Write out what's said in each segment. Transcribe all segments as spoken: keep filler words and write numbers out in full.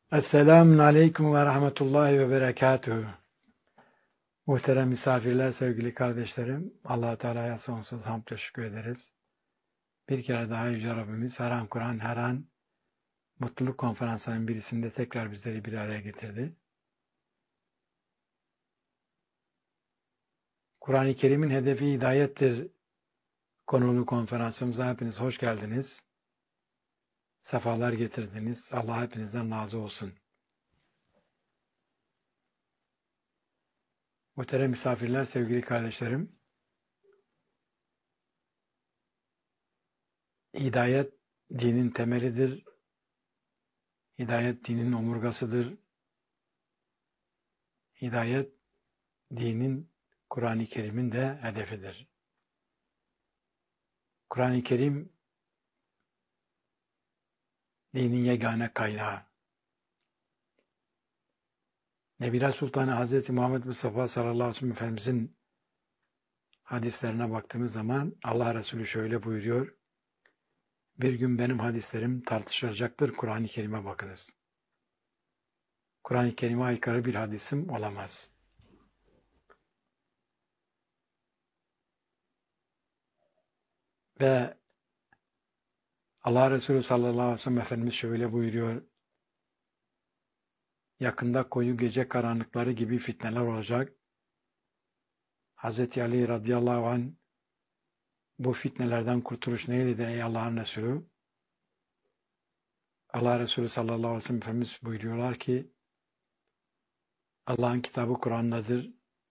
Esselamun Aleyküm ve Rahmetullahi ve Berekatuhu. Muhterem misafirler, sevgili kardeşlerim, Allah-u Teala'ya sonsuz hamd ve şükür ederiz. Bir kere daha Yüce Rabbimiz her an Kur'an, her an mutluluk konferanslarının birisinde tekrar bizleri bir araya getirdi. Kur'an-ı Kerim'in hedefi hidayettir konulu konferansımıza hepiniz hoş geldiniz. Sefalar getirdiniz. Allah hepinizden razı olsun. Muhterem misafirler, sevgili kardeşlerim, hidayet dinin temelidir. Hidayet dinin omurgasıdır. Hidayet dinin Kur'an-ı Kerim'in de hedefidir. Kur'an-ı Kerim dinin yegane kaynağı. Nebiler Sultanı Hazreti Muhammed Mustafa sallallahu aleyhi ve sellem Efendimizin hadislerine baktığımız zaman Allah Resulü şöyle buyuruyor. Bir gün benim hadislerim tartışılacaktır. Kur'an-ı Kerim'e bakınız. Kur'an-ı Kerim'e aykırı bir hadisim olamaz. Ve Allah Resulü sallallahu aleyhi ve sellem Efendimiz şöyle buyuruyor. Yakında koyu gece karanlıkları gibi fitneler olacak. Hazreti Ali radıyallahu anh bu fitnelerden kurtuluş neydi ey Allah'ın Resulü? Allah Resulü sallallahu aleyhi ve sellem Efendimiz buyuruyorlar ki Allah'ın kitabı Kur'an'dadır.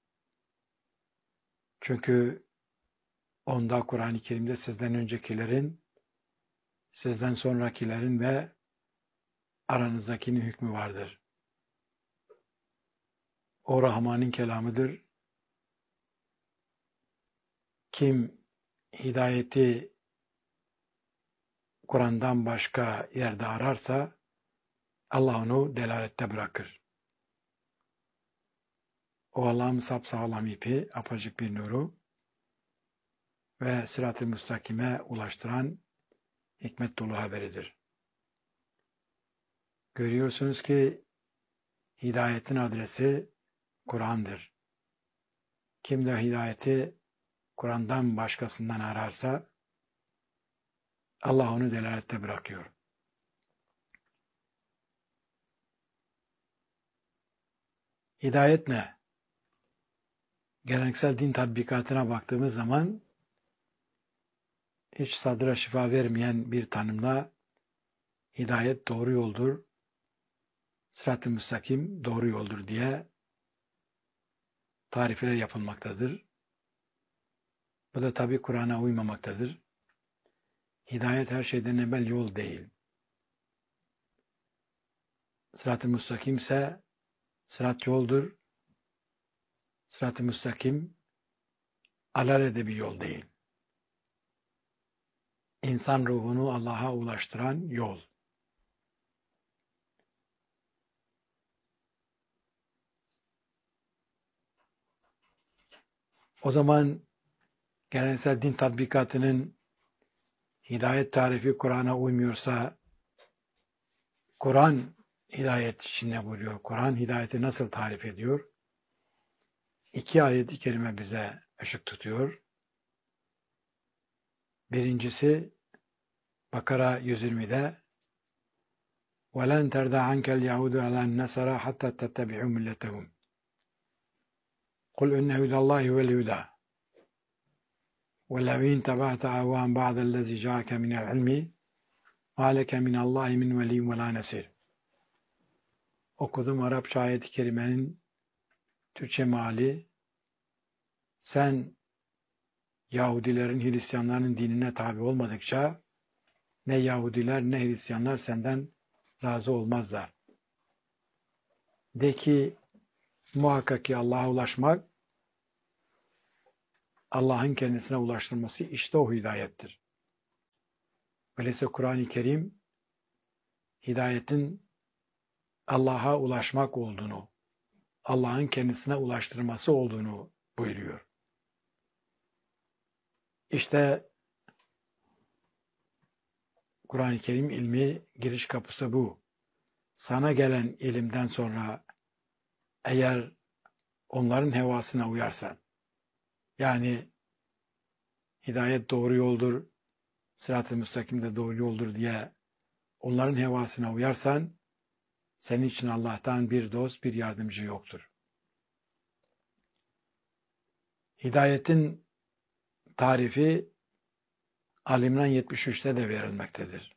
Çünkü onda Kur'an-ı Kerim'de sizden öncekilerin, sizden sonrakilerin ve aranızdakinin hükmü vardır. O Rahman'ın kelamıdır. Kim hidayeti Kur'an'dan başka yerde ararsa Allah onu delalette bırakır. O Allah'ın sapsağlam ipi, apacık bir nuru ve sırat-ı müstakime ulaştıran hikmet dolu haberidir. Görüyorsunuz ki hidayetin adresi Kur'an'dır. Kim de hidayeti Kur'an'dan başkasından ararsa Allah onu delalette bırakıyor. Hidayet ne? Geleneksel din tatbikatına baktığımız zaman hiç sadıra şifa vermeyen bir tanımla hidayet doğru yoldur, sırat-ı müstakim doğru yoldur diye tarifler yapılmaktadır. Bu da tabi Kur'an'a uymamaktadır. Hidayet her şeyden evvel yol değil. Sırat-ı müstakim ise sırat yoldur. Sırat-ı müstakim alelade bir yol değil. İnsan ruhunu Allah'a ulaştıran yol. O zaman geleneksel din tatbikatının hidayet tarifi Kur'an'a uymuyorsa Kur'an hidayet içinde buyuruyor. Kur'an hidayeti nasıl tarif ediyor? İki ayet-i kerime bize ışık tutuyor. Birincisi Bakara yüz yirmide وَلَنْ تَرْدَ عَنْكَ الْيَهُودُ عَلَى النَّسَرَى حَتَّى تَتَّبِعُوا مِلَّتَهُمْ قُلْ إِنَّ هُدَى اللَّهِ هُوَ الْهُدَى وَلَوْ إِنْ تَبَعْتَ أَهْوَاءَهُمْ بَعْدَ الَّذِي جَاءَكَ مِنَ الْعِلْمِ مَا لَكَ مِنَ اللّٰهِ مِنْ وَلِيٍّ وَلَا نَصِيرٍ. Okudum Arapça ayet-i kerimenin Türkçe meali. Sen Yahudilerin, Hristiyanların dinine tabi olmadıkça ne Yahudiler ne Hristiyanlar senden razı olmazlar. De ki muhakkak ki Allah'a ulaşmak, Allah'ın kendisine ulaştırması işte o hidayettir. Öyleyse Kur'an-ı Kerim hidayetin Allah'a ulaşmak olduğunu, Allah'ın kendisine ulaştırması olduğunu buyuruyor. İşte Kur'an-ı Kerim ilmi giriş kapısı bu. sana gelen ilimden sonra eğer onların hevasına uyarsan, yani hidayet doğru yoldur, sırat-ı müstakim de doğru yoldur diye onların hevasına uyarsan, senin için Allah'tan bir dost, bir yardımcı yoktur. Hidayetin tarifi Ali İmran yetmiş üçte de verilmektedir.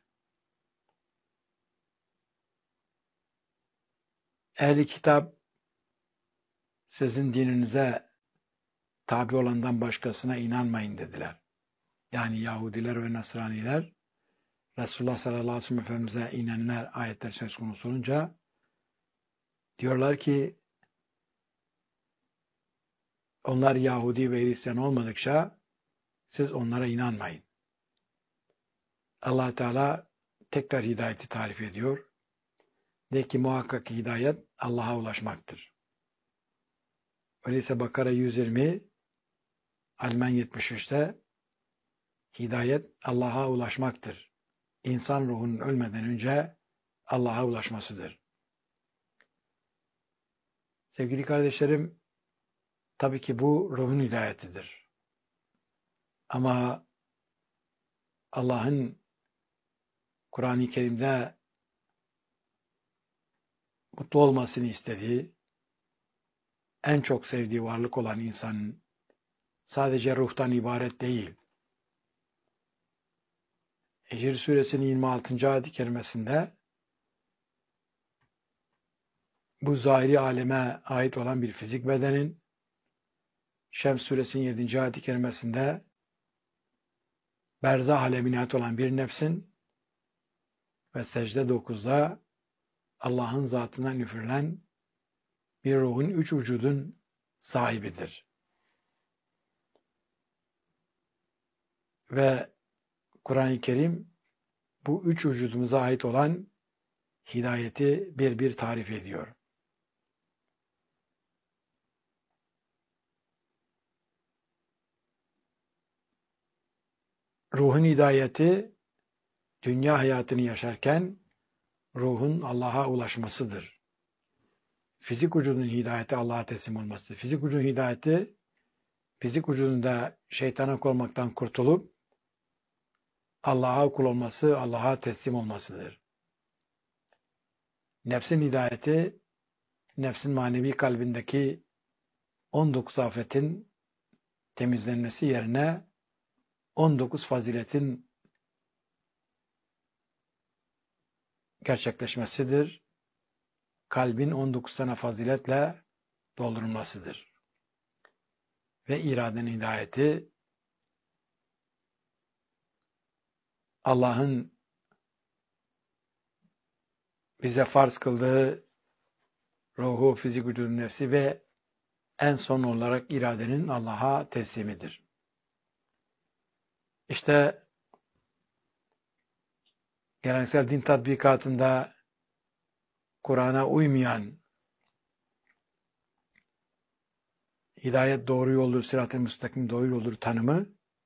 Ehli kitap sizin dininize tabi olandan başkasına inanmayın dediler. Yani Yahudiler ve Nasraniler Resulullah sallallahu aleyhi ve sellem Efendimiz'e inenler ayetler söz konusu olunca diyorlar ki onlar Yahudi ve Hristiyan olmadıkça siz onlara inanmayın. Allah Teala tekrar hidayeti tarif ediyor. De ki muhakkak ki hidayet Allah'a ulaşmaktır. Öyleyse Bakara yüz yirmi, Ali yetmiş üçte hidayet Allah'a ulaşmaktır. İnsan ruhunun ölmeden önce Allah'a ulaşmasıdır. Sevgili kardeşlerim, tabii ki bu ruhun hidayetidir. Ama Allah'ın Kur'an-ı Kerim'de mutlu olmasını istediği, en çok sevdiği varlık olan insanın sadece ruhtan ibaret değil. Hicr suresinin yirmi altıncı ayet-i kerimesinde bu zahiri aleme ait olan bir fizik bedenin, Şems suresinin yedinci ayet-i kerimesinde berzah alemine ait olan bir nefsin ve secde dokuzda Allah'ın zatından üfürülen bir ruhun üç vücudun sahibidir. Ve Kur'an-ı Kerim bu üç vücudumuza ait olan hidayeti bir bir tarif ediyor. Ruhun hidayeti dünya hayatını yaşarken ruhun Allah'a ulaşmasıdır. Fizik vücudun hidayeti Allah'a teslim olmasıdır. Fizik vücudun hidayeti fizik vücudunda şeytana kul olmaktan kurtulup Allah'a kul olması, Allah'a teslim olmasıdır. Nefsin hidayeti nefsin manevi kalbindeki on dokuz afetin temizlenmesi yerine on dokuz faziletin gerçekleşmesidir. Kalbin on dokuz tane faziletle doldurulmasıdır. Ve iradenin hidayeti Allah'ın bize farz kıldığı ruhu, fizik vücudun nefsi ve en son olarak iradenin Allah'a teslimidir. İşte geleneksel din tatbikatında Kur'an'a uymayan, hidayet doğru yoldur, sırat-ı müstakim doğru yoldur tanımı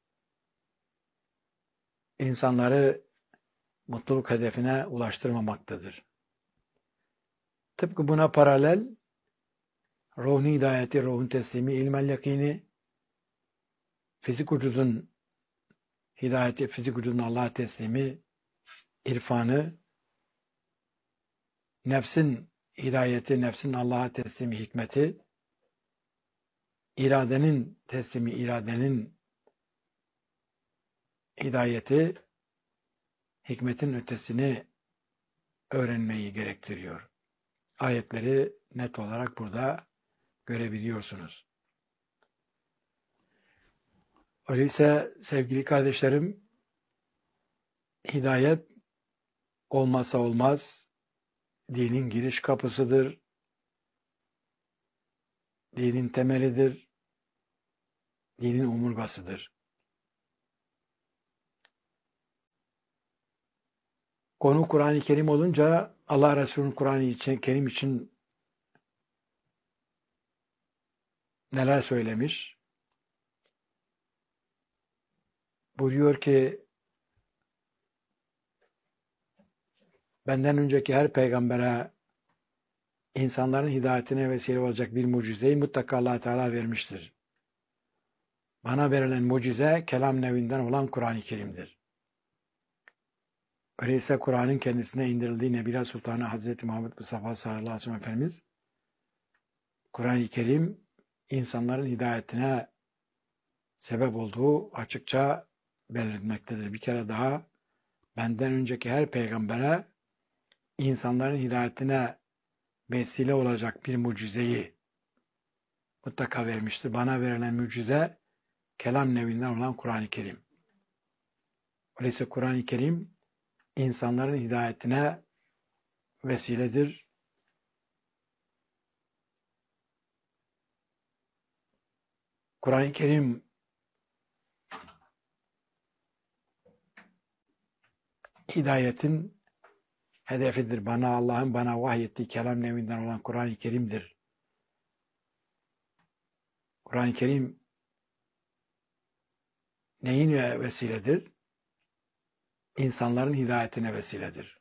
insanları mutluluk hedefine ulaştırmamaktadır. Tıpkı buna paralel ruhun hidayeti, ruhun teslimi, ilmel yakini, fizik vücudun hidayeti, fizik vücudun Allah'a teslimi, irfanı, nefsin hidayeti, nefsin Allah'a teslimi, hikmeti, iradenin teslimi, iradenin hidayeti, hikmetin ötesini öğrenmeyi gerektiriyor. Ayetleri net olarak burada görebiliyorsunuz. Öyleyse sevgili kardeşlerim, hidayet olmazsa olmaz, dinin giriş kapısıdır, dinin temelidir, dinin omurgasıdır. Konu Kur'an-ı Kerim olunca Allah Resulü'nün Kur'an-ı Kerim için neler söylemiş? Buyuruyor ki benden önceki her peygambere insanların hidayetine vesile olacak bir mucizeyi mutlaka Allah Teala vermiştir. Bana verilen mucize kelam nevinden olan Kur'an-ı Kerim'dir. Öyleyse Kur'an'ın kendisine indirildiği Nebila Sultanı Hazreti Muhammed Mustafa sallallahu aleyhi ve sellem Efendimiz, Kur'an-ı Kerim insanların hidayetine sebep olduğu açıkça belirtmektedir. Bir kere daha benden önceki her peygambere insanların hidayetine vesile olacak bir mucizeyi mutlaka vermiştir. Bana verilen mucize kelam nevinden olan Kur'an-ı Kerim. Öyleyse Kur'an-ı Kerim insanların hidayetine vesiledir. Kur'an-ı Kerim hidayetin hedefidir. Bana Allah'ın bana vahyettiği kelam nevinden olan Kur'an-ı Kerim'dir. Kur'an-ı Kerim neyin vesiledir? İnsanların hidayetine vesiledir.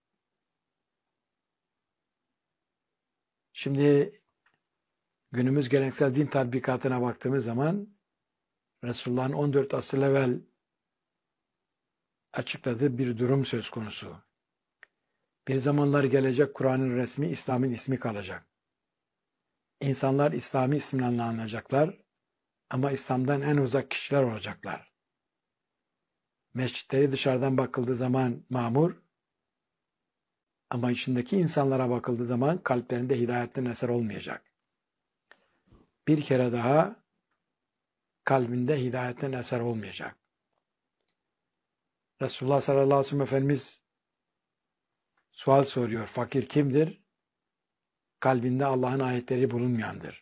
Şimdi günümüz geleneksel din tatbikatına baktığımız zaman Resulullah'ın on dört asır evvel açıkladığı bir durum söz konusu. Bir zamanlar gelecek Kur'an'ın resmi İslam'ın ismi kalacak. İnsanlar İslami isimle anılacaklar ama İslam'dan en uzak kişiler olacaklar. Mescitleri dışarıdan bakıldığı zaman mamur ama içindeki insanlara bakıldığı zaman kalplerinde hidayetten eser olmayacak. Bir kere daha kalbinde hidayetten eser olmayacak. Resulullah sallallahu aleyhi ve sellem Efendimiz sual soruyor. Fakir kimdir? Kalbinde Allah'ın ayetleri bulunmayandır.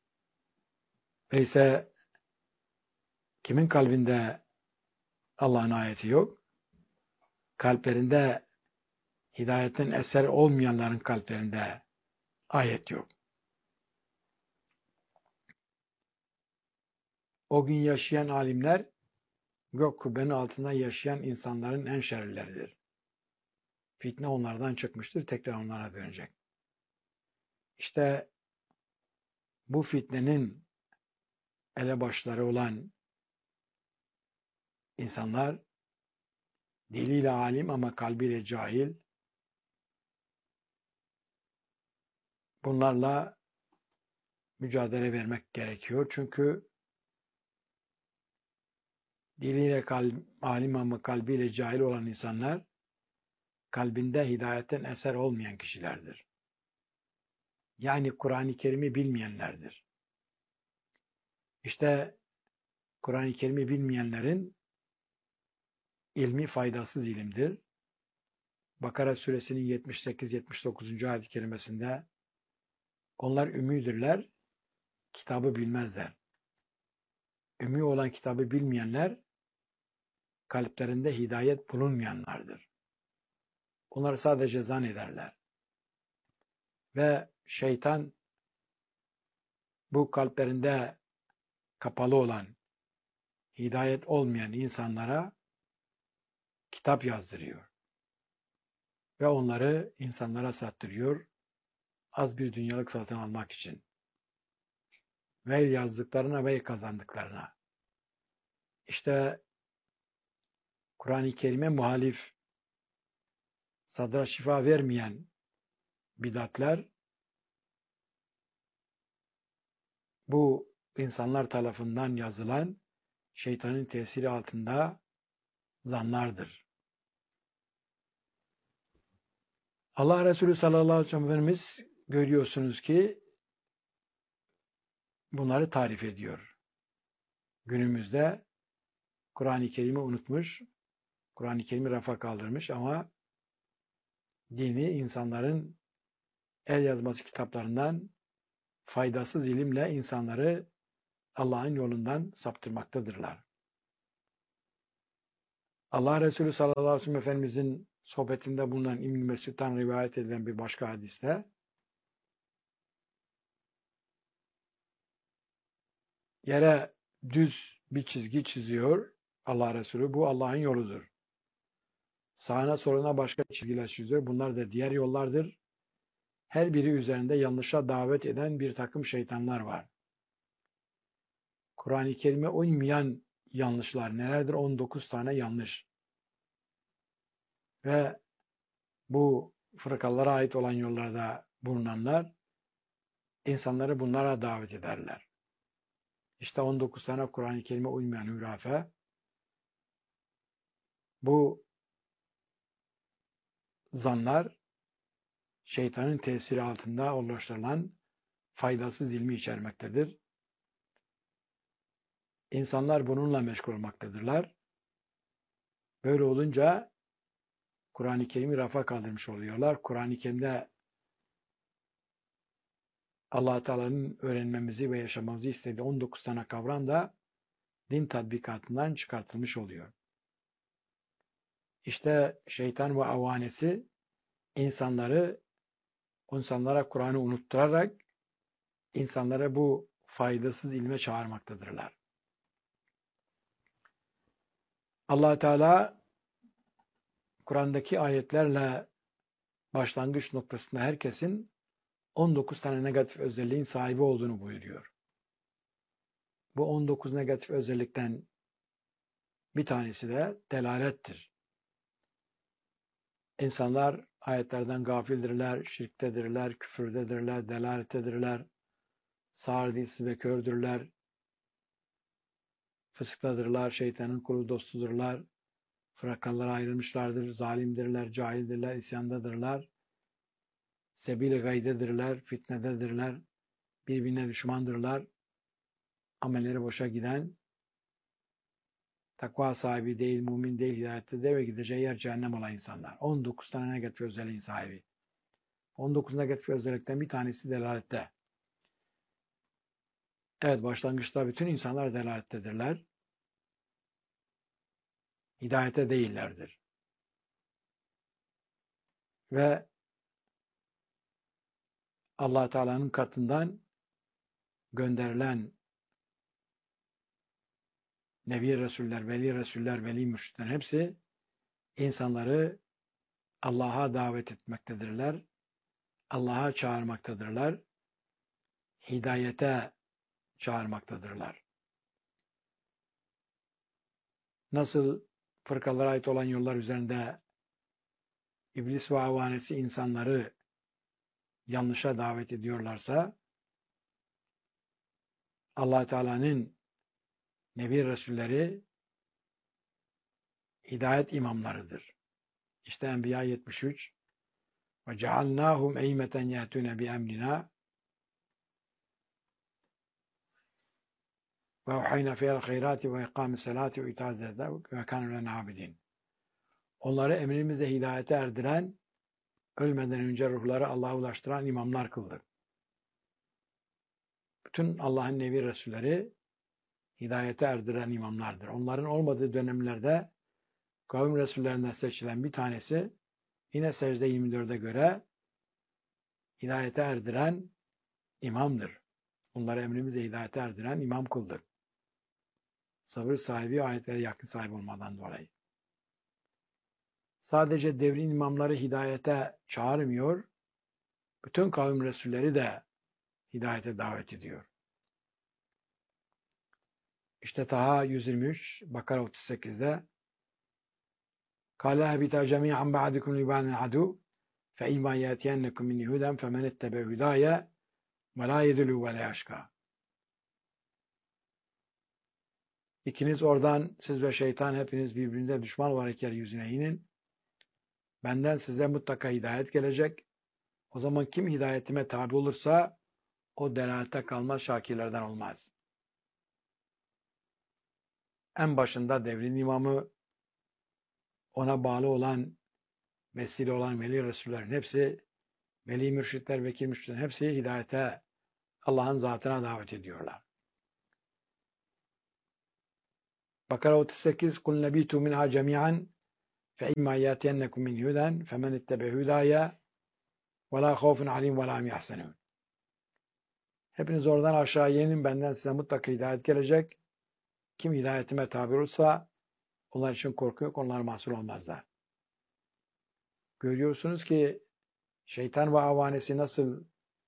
Öyleyse kimin kalbinde Allah'ın ayeti yok? Kalplerinde hidayetten eser olmayanların kalplerinde ayet yok. O gün yaşayan alimler gök kubbenin altında yaşayan insanların en şerlileridir. Fitne onlardan çıkmıştır, tekrar onlara dönecek. İşte bu fitnenin elebaşları olan insanlar diliyle alim ama kalbiyle cahil, bunlarla mücadele vermek gerekiyor. Çünkü diliyle alim ama kalbiyle cahil olan insanlar kalbinde hidayetten eser olmayan kişilerdir. Yani Kur'an-ı Kerim'i bilmeyenlerdir. İşte Kur'an-ı Kerim'i bilmeyenlerin ilmi faydasız ilimdir. Bakara suresinin yetmiş sekiz yetmiş dokuzuncu ayet-i kerimesinde onlar ümmüdürler, kitabı bilmezler. Ümmü olan kitabı bilmeyenler kalplerinde hidayet bulunmayanlardır. Onlar sadece zannederler. Ve şeytan bu kalplerinde kapalı olan, hidayet olmayan insanlara kitap yazdırıyor. Ve onları insanlara sattırıyor. Az bir dünyalık satın almak için. Ve yazdıklarına ve kazandıklarına. İşte Kur'an-ı Kerim'e muhalif, sadra şifa vermeyen bidatler bu insanlar tarafından yazılan şeytanın tesiri altında zanlardır. Allah Resulü sallallahu aleyhi ve sellem Efendimiz görüyorsunuz ki bunları tarif ediyor. Günümüzde Kur'an-ı Kerim'i unutmuş, Kur'an-ı Kerim'i rafa kaldırmış ama dini insanların el yazması kitaplarından faydasız ilimle insanları Allah'ın yolundan saptırmaktadırlar. Allah Resulü sallallahu aleyhi ve sellem Efendimizin sohbetinde bulunan İbn-i Mesud'dan rivayet edilen bir başka hadiste yere düz bir çizgi çiziyor Allah Resulü. Bu Allah'ın yoludur. Sağına soluna başka çizgiler çiziyor. Bunlar da diğer yollardır. Her biri üzerinde yanlışa davet eden bir takım şeytanlar var. Kur'an-ı Kerim'e uymayan yanlışlar nelerdir? on dokuz tane yanlış. Ve bu fırkalara ait olan yollarda bulunanlar insanları bunlara davet ederler. İşte on dokuz tane Kur'an-ı Kerim'e uymayan hurafe. Bu zanlar şeytanın tesiri altında oluşturulan faydasız ilmi içermektedir. İnsanlar bununla meşgul olmaktadırlar. Böyle olunca Kur'an-ı Kerim'i rafa kaldırmış oluyorlar. Kur'an-ı Kerim'de Allah Teala'nın öğrenmemizi ve yaşamamızı istediği on dokuz tane kavram da din tatbikatından çıkartılmış oluyor. İşte şeytan ve avanesi insanları, insanlara Kur'an'ı unutturarak insanlara bu faydasız ilme çağırmaktadırlar. Allah Teala Kur'an'daki ayetlerle başlangıç noktasında herkesin on dokuz tane negatif özelliğin sahibi olduğunu buyuruyor. Bu on dokuz negatif özellikten bir tanesi de delalettir. İnsanlar ayetlerden gafildirler, şirktedirler, küfürdedirler, delalettedirler, sağır dilsiz ve kördürler, fısıktadırlar, şeytanın kulu dostudurlar, fırkalara ayrılmışlardır, zalimdirler, cahildirler, isyandadırlar, sebil-i gaydedirler, fitnededirler, birbirine düşmandırlar, amelleri boşa giden, takva sahibi değil, mümin değil, hidayette de ve gideceği yer cehennem olan insanlar. on dokuz tane negatif özelliğin sahibi. on dokuz negatif özellikten bir tanesi delalette. Evet, başlangıçta bütün insanlar delalettedirler. Hidayete değillerdir. Ve Allah Teala'nın katından gönderilen Nebi Resuller, Veli Resuller, Veli Mürşitler hepsi insanları Allah'a davet etmektedirler. Allah'a çağırmaktadırlar. Hidayete çağırmaktadırlar. Nasıl fırkalara ait olan yollar üzerinde iblis ve avanesi insanları yanlışa davet ediyorlarsa Allah Teala'nın Nebi Resulleri hidayet imamlarıdır. İşte Enbiya yetmiş üç ve cealnâhum eymeten yehtûne bi emrina ve uhayna fiyel hayrati ve ikâmis salati ve itâz zekâti ve kânû lena abidin. Onları emrimize hidayete erdiren, ölmeden önce ruhları Allah'a ulaştıran imamlar kıldık. Bütün Allah'ın Nebi Resulleri hidayete erdiren imamlardır. Onların olmadığı dönemlerde kavim Resullerinden seçilen bir tanesi yine secde yirmi dörde göre hidayete erdiren imamdır. Onları emrimize hidayete erdiren imam kıldık. Sabır sahibi, ayetlere yakın sahibi olmadan dolayı. Sadece devrin imamları hidayete çağırmıyor, bütün kavim Resulleri de hidayete davet ediyor. İşte Taha yüz yirmi üç, Bakara otuz sekizde قَالَ اَهْبِتَا جَمِيعًا بَعْدِكُمْ لِبَانٍ عَدُوٍ فَاِمَّا يَاتِيَنَّكُمْ مِنِّي هُدًى فَمَنِ اتَّبَعَ هُدَايَ وَلَا يَضِلُّ وَلَا يَشْقَى. İkiniz oradan, siz ve şeytan hepiniz birbirinize düşman olarak yeryüzüne inin. Benden size mutlaka hidayet gelecek. O zaman kim hidayetime tabi olursa o delalete kalmaz, şakirlerden olmaz. En başında devrin imamı, ona bağlı olan, vesile olan veli Resullerin hepsi, veli mürşitler, vekil mürşitlerin hepsi hidayete, Allah'ın zatına davet ediyorlar. Bakara otuz sekiz قُلْ نَبِيتُ مِنْهَا جَمِيعًا فَاِمَّا يَاتِيَنَّكُمْ مِنْ هُدًى فَمَنِ اتَّبَعَ هُدَايَ وَلَا خَوْفٌ عَلَيْهِمْ وَلَا هُمْ يَحْزَنُونَ. Hepiniz oradan aşağıya inin, benden size mutlaka hidayet gelecek. Kim hidayetime tabi olursa onlar için korku yok, onlar mahzun olmazlar. görüyorsunuz ki şeytan ve avanesi nasıl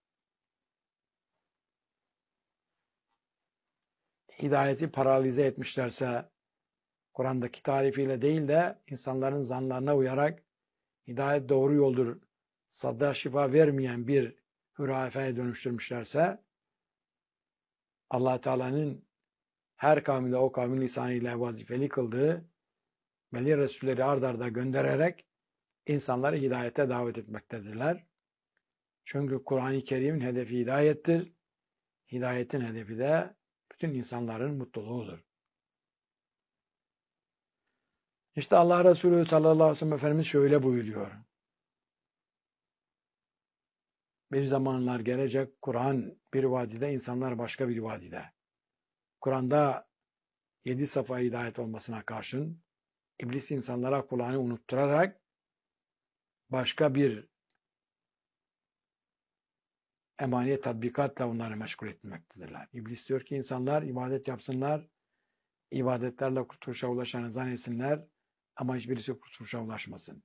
hidayeti paralize etmişlerse, Kur'an'daki tarifiyle değil de insanların zanlarına uyarak hidayet doğru yoldur, sadra şifa vermeyen bir hürafeye dönüştürmüşlerse, Allah Teala'nın her kavminde o kavmin lisanıyla vazifeli kıldığı belli Resulleri ard arda göndererek insanları hidayete davet etmektedirler. Çünkü Kur'an-ı Kerim'in hedefi hidayettir. Hidayetin hedefi de bütün insanların mutluluğudur. İşte Allah Resulü sallallahu aleyhi ve sellem Efendimiz şöyle buyuruyor. Bir zamanlar gelecek, Kur'an bir vadide, insanlar başka bir vadide. Kur'an'da yedi safa hidayet olmasına karşın İblis insanlara Kur'an'ı unutturarak başka bir emaniyet tatbikatla onları meşgul etmektedirler. İblis diyor ki insanlar ibadet yapsınlar, ibadetlerle kurtuluşa ulaşanı zannetsinler ama hiçbirisi kurtuluşa ulaşmasın.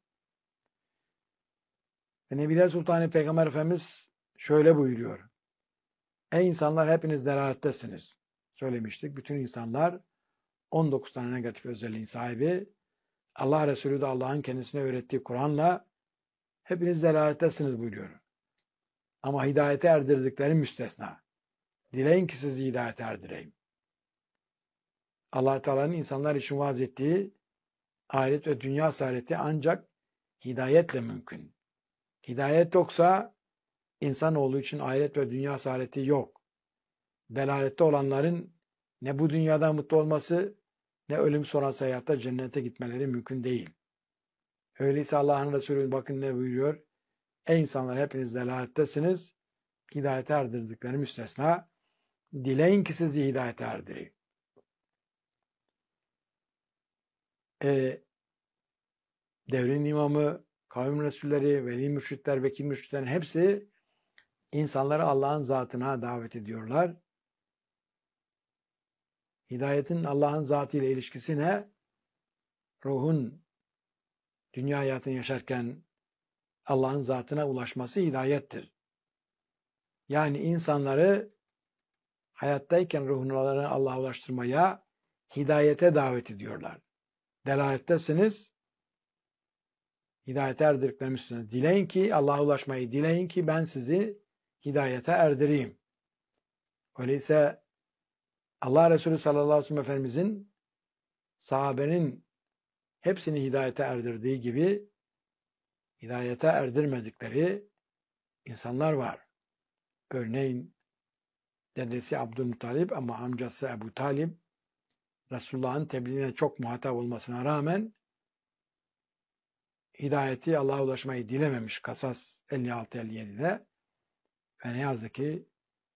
Ve Nebiler Sultanı Peygamber Efendimiz şöyle buyuruyor. Ey insanlar hepiniz delalettesiniz. Söylemiştik. Bütün insanlar on dokuz tane negatif özelliğin sahibi. Allah Resulü de Allah'ın kendisine öğrettiği Kur'an'la hepiniz delalettesiniz buyuruyor. Ama hidayete erdirdikleri müstesna. Dileyin ki sizi hidayete erdireyim. Allah Teala'nın insanlar için vaaz ettiği ahiret ve dünya saadeti ancak hidayetle mümkün. Hidayet yoksa insanoğlu için ahiret ve dünya saadeti yok. Delalette olanların ne bu dünyada mutlu olması ne ölüm sonrası hayatta cennete gitmeleri mümkün değil. Öyleyse Allah'ın Resulü bakın ne buyuruyor? Ey insanlar hepiniz delalettesiniz. Hidayete erdirdikleri müstesna. Dileyin ki sizi hidayete erdireyim. E, devrin imamı, kavim resulleri, veli mürşitler, vekil mürşitlerin hepsi insanları Allah'ın zatına davet ediyorlar. Hidayetin Allah'ın zatıyla ilişkisi ne? Ruhun dünya hayatını yaşarken Allah'ın zatına ulaşması hidayettir. Yani insanları hayattayken ruhlarını Allah'a ulaştırmaya, hidayete davet ediyorlar. Delalettesiniz, hidayete erdirdiklerimizsiniz. Dileyin ki, Allah'a ulaşmayı dileyin ki ben sizi hidayete erdireyim. Öyleyse Allah Resulü sallallahu aleyhi ve sellem Efendimizin sahabenin hepsini hidayete erdirdiği gibi hidayete erdirmedikleri insanlar var. Örneğin dedesi Abdülmuttalip ama amcası Ebu Talib Resulullah'ın tebliğine çok muhatap olmasına rağmen hidayeti Allah'a ulaşmayı dilememiş Kasas elli altı elli yedi'de ve ne yazık ki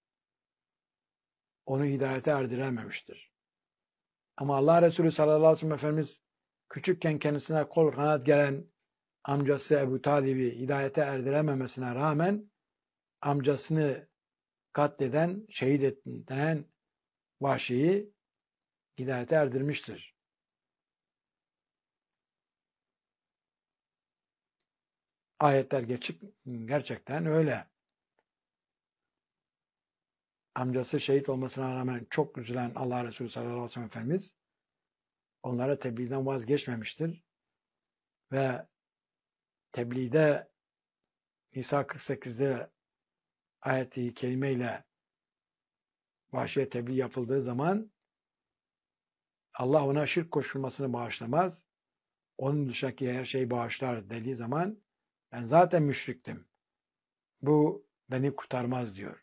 onu hidayete erdirememiştir. Ama Allah Resulü sallallahu aleyhi ve sellem Efendimiz küçükken kendisine kol kanat gelen amcası Ebu Talib'i hidayete erdirememesine rağmen amcasını katleden, şehit edilen Vahşi'yi hidayete erdirmiştir. Ayetler geçip gerçekten öyle. Amcası şehit olmasına rağmen çok üzülen Allah Resulü sallallahu aleyhi ve sellem Efendimiz onlara tebliğden vazgeçmemiştir. Ve tebliğde Nisa kırk sekiz'de ayeti kerimeyle Vahşi'ye tebliğ yapıldığı zaman Allah ona şirk koşulmasını bağışlamaz. Onun dışındaki her şeyi bağışlar dediği zaman ben zaten müşriktim. Bu beni kurtarmaz diyor.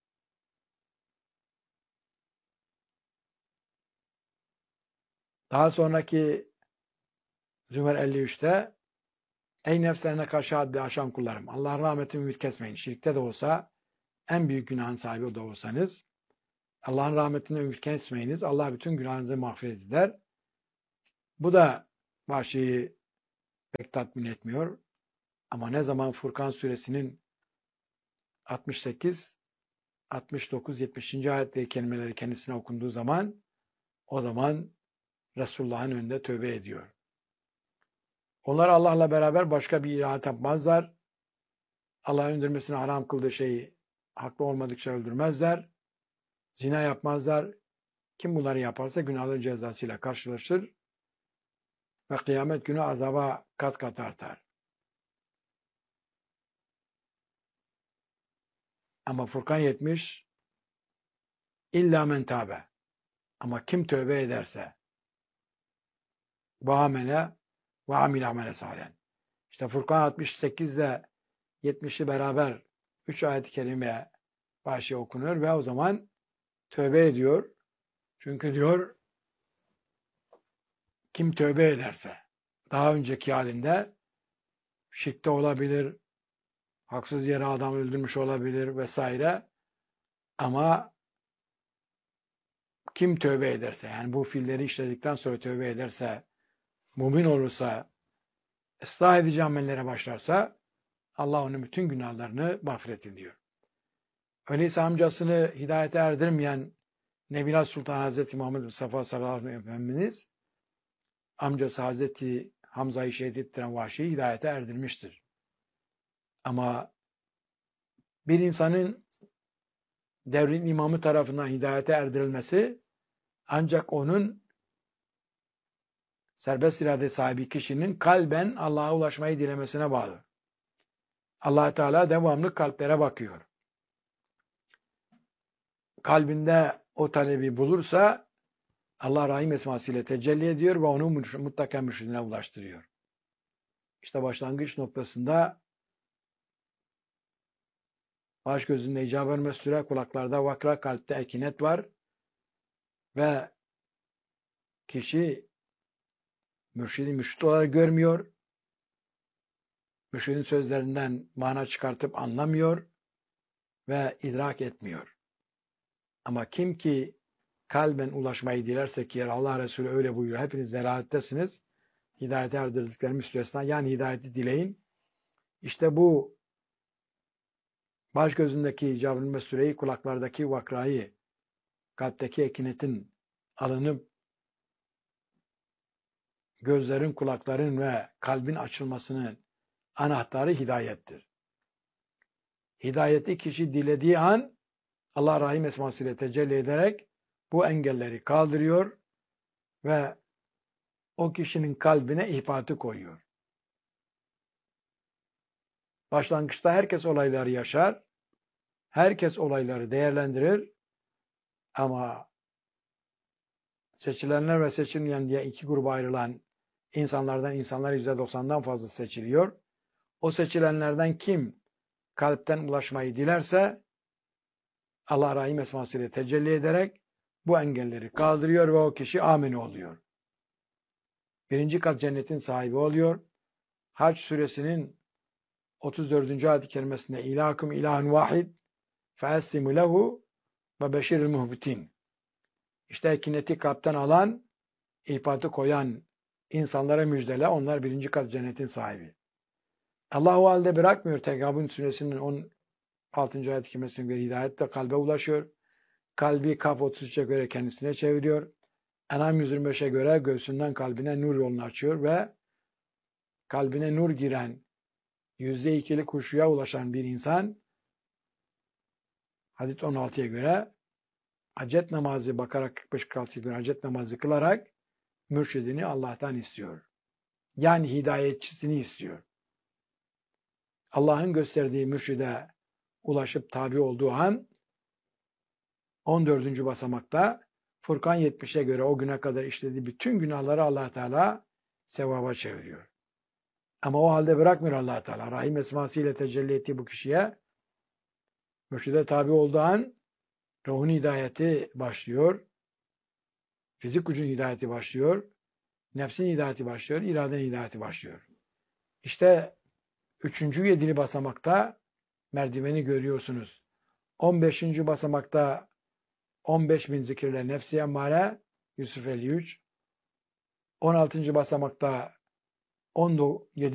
Daha sonraki Zümer elli üç'te ey nefslerine karşı haddi aşan kullarım. Allah'ın rahmetini ümit kesmeyin. Şirkte de olsa en büyük günahın sahibi de olsanız Allah'ın rahmetini ümit kesmeyiniz. Allah bütün günahınızı mağfiret eder. Bu da Vahşi'yi pek tatmin etmiyor. Ama ne zaman Furkan suresinin altmış sekiz, altmış dokuz, yetmişinci ayetleri kelimeleri kendisine okunduğu zaman o zaman Resulullah'ın önünde tövbe ediyor. Onlar Allah'la beraber başka bir ilah tapmazlar. Allah'ın öldürmesini haram kıldığı şeyi haklı olmadıkça öldürmezler. Zina yapmazlar. Kim bunları yaparsa günahların cezasıyla karşılaşır ve kıyamet günü azaba kat kat artar. Ama Furkan yetmiş İlla men tâbe. Ama kim tövbe ederse ve amele ve amile amele salihen. İşte Furkan altmış sekiz ile yetmişi beraber üç ayet-i kerime başı okunur ve o zaman tövbe ediyor. Çünkü diyor kim tövbe ederse daha önceki halinde şirkte olabilir, haksız yere adam öldürmüş olabilir vesaire, ama kim tövbe ederse, yani bu fiilleri işledikten sonra tövbe ederse, mümin olursa, ıslah edici amellere başlarsa Allah onun bütün günahlarını mağfiret ediyor. Öyleyse amcasını hidayete erdirmeyen Nebilat Sultan Hazreti Muhammed Mustafa sallallahu aleyhi ve Efendimiz amcası Hazreti Hamza'yı şehit ettiren Vahşi'yi hidayete erdirmiştir. Ama bir insanın devrin imamı tarafından hidayete erdirilmesi ancak onun serbest irade sahibi kişinin kalben Allah'a ulaşmayı dilemesine bağlı. Allah Teala devamlı kalplere bakıyor. Kalbinde o talebi bulursa Allah Rahim esmasıyla tecelli ediyor ve onu mutlaka mürşidine ulaştırıyor. İşte başlangıç noktasında baş gözünde icab-ı mesture, kulaklarda vakra, kalpte ekinet var ve kişi mürşidi mürşid olarak görmüyor. Mürşidin sözlerinden mana çıkartıp anlamıyor ve idrak etmiyor. Ama kim ki kalben ulaşmayı dilerse, ki Allah Resulü öyle buyuruyor, hepiniz delalettesiniz, hidayete erdirdikleri müstesna, yani hidayeti dileyin. İşte bu baş gözündeki icab-ı mesureyi, kulaklardaki vakrayı, kalpteki ekinetin alınıp gözlerin, kulakların ve kalbin açılmasının anahtarı hidayettir. Hidayeti kişi dilediği an Allah Rahim esmasıyla tecelli ederek bu engelleri kaldırıyor ve o kişinin kalbine ihbatı koyuyor. Başlangıçta herkes olayları yaşar, herkes olayları değerlendirir, ama seçilenler ve seçilmeyen diye iki gruba ayrılan insanlardan insanlar yüzde doksandan fazla seçiliyor. O seçilenlerden kim kalpten ulaşmayı dilerse Allah Rahim esmasıyla tecelli ederek bu engelleri kaldırıyor ve o kişi amine oluyor. Birinci kat cennetin sahibi oluyor. Hac suresinin otuz dördüncü ayet-i kerimesinde ilakum ilahun vahid feeslimu lehu ve beşiril muhbitin. İşte ekineti kalpten alan, ihbatı koyan insanlara müjdele, onlar birinci kat cennetin sahibi. Allah o halde bırakmıyor. Tegabun suresinin on altıncı ayet-i kerimesinin bir hidayetle kalbe ulaşıyor. Kalbi Kaf otuz üçe göre kendisine çeviriyor. En'am yüz yirmi beşe göre göğsünden kalbine nur yolunu açıyor ve kalbine nur giren yüzde ikili kuşuya ulaşan bir insan, hadis on altıya göre hacet namazı bakarak kırk beş kırk altıya göre hacet namazı kılarak mürşidini Allah'tan istiyor. Yani hidayetçisini istiyor. Allah'ın gösterdiği mürşide ulaşıp tabi olduğu an on dördüncü basamakta Furkan yetmişe göre o güne kadar işlediği bütün günahları Allah Teala sevaba çeviriyor. Ama o halde bırakmıyor Allah Teala. Rahim esmasıyla tecelli ettiği bu kişiye mürşide tabi olduğu an ruhun hidayeti başlıyor. Fizik gücün hidayeti başlıyor. Nefsin hidayeti başlıyor. İradenin hidayeti başlıyor. İşte üçüncü yedili basamakta merdiveni görüyorsunuz. on beşinci basamakta on beş bin zikirle nefsi emmare Yusuf elli üç. on altıncı basamakta on yedi